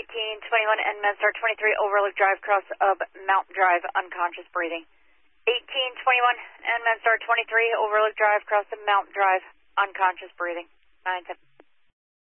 1821 and MedStar 23, Overlook Drive, cross of Mount Drive, unconscious breathing. 1821 and MedStar 23, Overlook Drive, cross of Mount Drive, unconscious breathing. 9-7.